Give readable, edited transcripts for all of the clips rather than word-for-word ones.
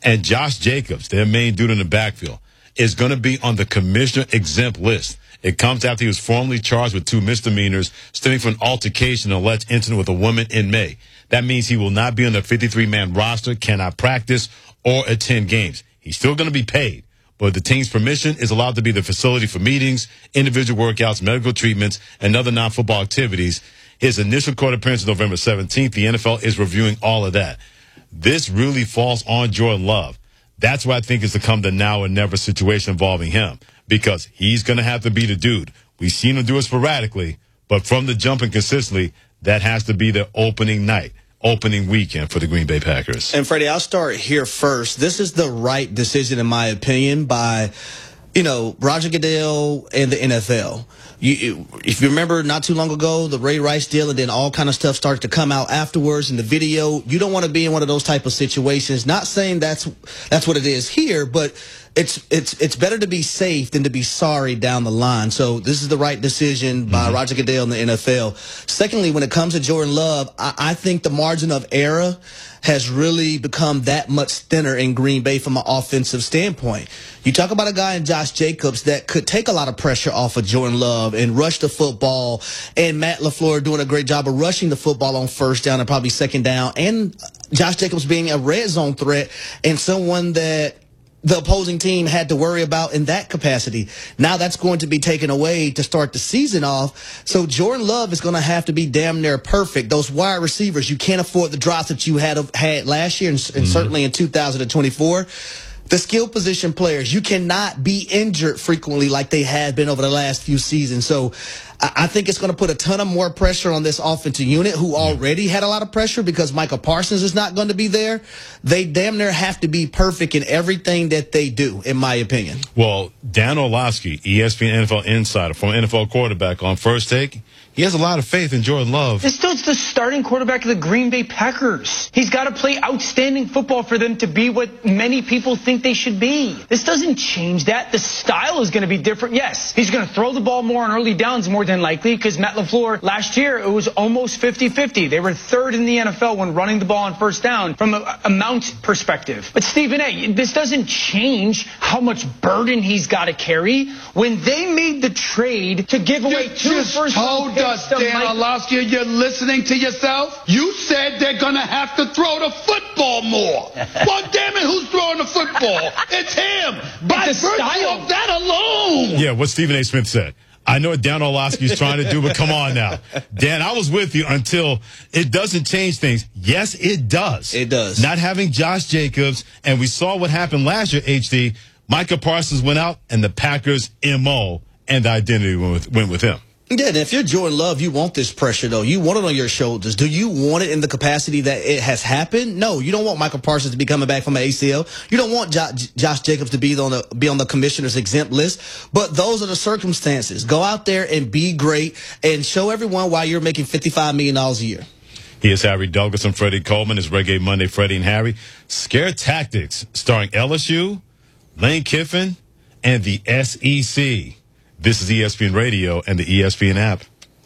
And Josh Jacobs, their main dude in the backfield, is going to be on the commissioner exempt list. It comes after he was formally charged with 2 misdemeanors stemming from an altercation and alleged incident with a woman in May. That means he will not be on the 53-man roster, cannot practice, or attend games. He's still going to be paid, but the team's permission is allowed to be the facility for meetings, individual workouts, medical treatments, and other non-football activities. His initial court appearance is November 17th. The NFL is reviewing all of that. This really falls on Jordan Love. That's why I think it's become the now or never situation involving him, because he's going to have to be the dude. We've seen him do it sporadically, but from the jump and consistently, that has to be the opening night, opening weekend for the Green Bay Packers. And Freddie, I'll start here first. This is the right decision, in my opinion, by Roger Goodell and the NFL. If you remember not too long ago, the Ray Rice deal, and then all kind of stuff started to come out afterwards in the video. You don't want to be in one of those type of situations. Not saying that's what it is here, but it's better to be safe than to be sorry down the line. So this is the right decision by Roger Goodell and the NFL. Secondly, when it comes to Jordan Love, I think the margin of error has really become that much thinner in Green Bay from an offensive standpoint. You talk about a guy in Josh Jacobs that could take a lot of pressure off of Jordan Love and rush the football, and Matt LaFleur doing a great job of rushing the football on first down and probably second down, and Josh Jacobs being a red zone threat and someone that the opposing team had to worry about in that capacity. Now that's going to be taken away to start the season off. So Jordan Love is going to have to be damn near perfect. Those wide receivers, you can't afford the drops that you had last year and certainly in 2024. The skill position players, you cannot be injured frequently like they have been over the last few seasons. So I think it's going to put a ton of more pressure on this offensive unit, who already had a lot of pressure because Micah Parsons is not going to be there. They damn near have to be perfect in everything that they do, in my opinion. Well, Dan Orlovsky, ESPN NFL insider, former NFL quarterback, on First Take, he has a lot of faith in Jordan Love. This dude's the starting quarterback of the Green Bay Packers. He's got to play outstanding football for them to be what many people think they should be. This doesn't change that. The style is going to be different. Yes, he's going to throw the ball more on early downs more than likely, because Matt LaFleur last year, it was almost 50-50. They were third in the NFL when running the ball on first down from an amount perspective. But Stephen A., this doesn't change how much burden he's got to carry. When they made the trade to give away two first round picks, Dan Orlovsky, you're listening to yourself? You said they're going to have to throw the football more. Well, damn it, who's throwing the football? It's him. By virtue of that alone. Yeah, what Stephen A. Smith said. I know what Dan Orlovsky is trying to do, but come on now. Dan, I was with you until it doesn't change things. Yes, it does. It does. Not having Josh Jacobs, and we saw what happened last year, HD. Micah Parsons went out, and the Packers' MO and identity went with him. Yeah, and if you're Jordan Love, you want this pressure, though. You want it on your shoulders. Do you want it in the capacity that it has happened? No, you don't want Michael Parsons to be coming back from an ACL. You don't want Josh Jacobs to be on the commissioner's exempt list. But those are the circumstances. Go out there and be great and show everyone why you're making $55 million a year. He is Harry Douglas and Freddie Coleman. It's Reggae Monday, Freddie and Harry. Scare Tactics, starring LSU, Lane Kiffin, and the SEC. This is ESPN Radio and the ESPN app.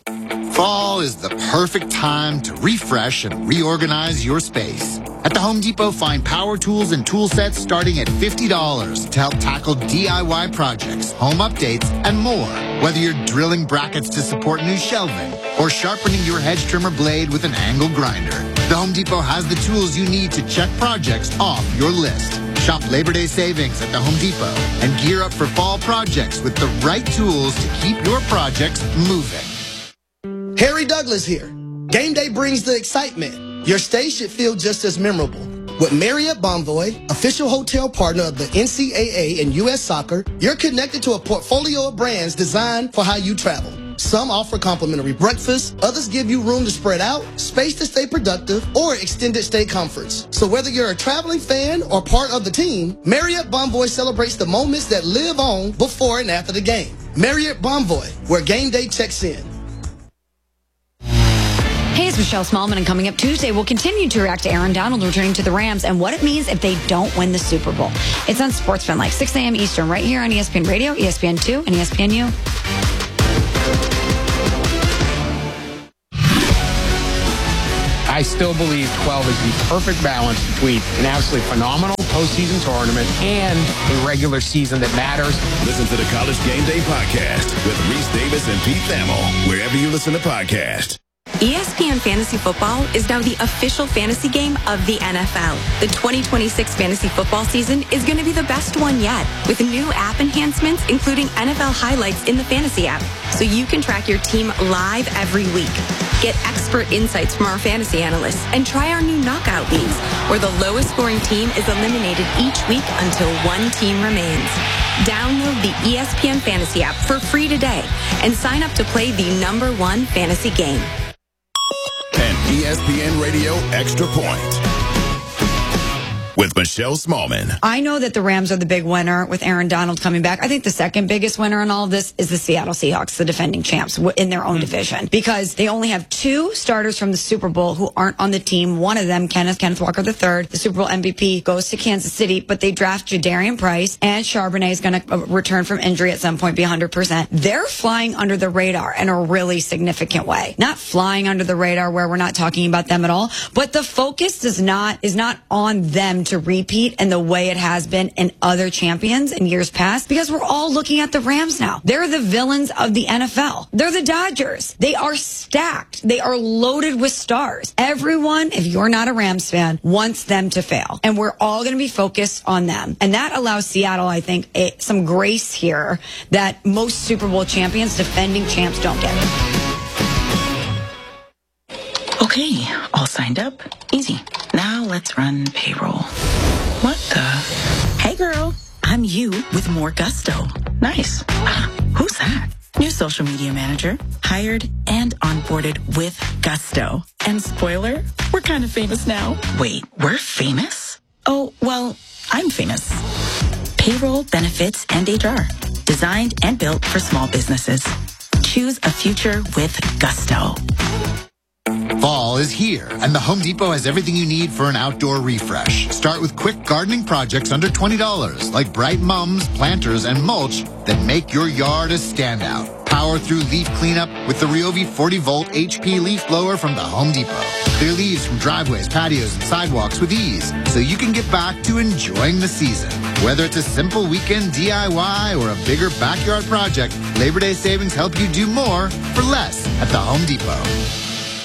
Fall is the perfect time to refresh and reorganize your space. At the Home Depot, find power tools and tool sets starting at $50 to help tackle DIY projects, home updates, and more. Whether you're drilling brackets to support new shelving or sharpening your hedge trimmer blade with an angle grinder, the Home Depot has the tools you need to check projects off your list. Shop Labor Day savings at the Home Depot and gear up for fall projects with the right tools to keep your projects moving. Harry Douglas here. Game day brings the excitement. Your stay should feel just as memorable. With Marriott Bonvoy, official hotel partner of the NCAA and U.S. Soccer, you're connected to a portfolio of brands designed for how you travel. Some offer complimentary breakfast, others give you room to spread out, space to stay productive, or extended stay comforts. So whether you're a traveling fan or part of the team, Marriott Bonvoy celebrates the moments that live on before and after the game. Marriott Bonvoy, where game day checks in. Hey, it's Michelle Smallman, and coming up Tuesday, we'll continue to react to Aaron Donald returning to the Rams and what it means if they don't win the Super Bowl. It's on SportsFan Live, 6 a.m. Eastern, right here on ESPN Radio, ESPN2, and ESPNU. I still believe 12 is the perfect balance between an absolutely phenomenal postseason tournament and a regular season that matters. Listen to the College Game Day podcast with Reese Davis and Pete Thamel, wherever you listen to podcasts. ESPN Fantasy Football is now the official fantasy game of the NFL. The 2026 fantasy football season is going to be the best one yet, with new app enhancements, including NFL highlights in the fantasy app, so you can track your team live every week. Get expert insights from our fantasy analysts and try our new knockout leagues, where the lowest scoring team is eliminated each week until one team remains. Download the ESPN Fantasy app for free today and sign up to play the #1 fantasy game. An ESPN Radio Extra Point with Michelle Smallman. I know that the Rams are the big winner with Aaron Donald coming back. I think the second biggest winner in all of this is the Seattle Seahawks, the defending champs in their own division, because they only have 2 starters from the Super Bowl who aren't on the team. One of them, Kenneth Walker III, the Super Bowl MVP, goes to Kansas City, but they draft Jadarian Price, and Charbonnet is going to return from injury at some point, be 100%. They're flying under the radar in a really significant way. Not flying under the radar where we're not talking about them at all, but the focus is not on them to repeat in the way it has been in other champions in years past, because we're all looking at the Rams now. They're the villains of the NFL. They're the Dodgers. They are stacked. They are loaded with stars. Everyone, if you're not a Rams fan, wants them to fail. And we're all going to be focused on them. And that allows Seattle, I think, some grace here that most Super Bowl champions, defending champs, don't get. Okay, all signed up. Easy. Now let's run payroll. What the? Hey girl, I'm you with more gusto. Nice. Who's that? New social media manager, hired and onboarded with gusto. And spoiler, we're kind of famous now. Wait, we're famous? Oh, well, I'm famous. Payroll, benefits, and HR. Designed and built for small businesses. Choose a future with gusto. Fall is here, and the Home Depot has everything you need for an outdoor refresh. Start with quick gardening projects under $20, like bright mums, planters, and mulch that make your yard a standout. Power through leaf cleanup with the Ryobi 40-volt HP leaf blower from the Home Depot. Clear leaves from driveways, patios, and sidewalks with ease, so you can get back to enjoying the season. Whether it's a simple weekend DIY or a bigger backyard project, Labor Day savings help you do more for less at the Home Depot.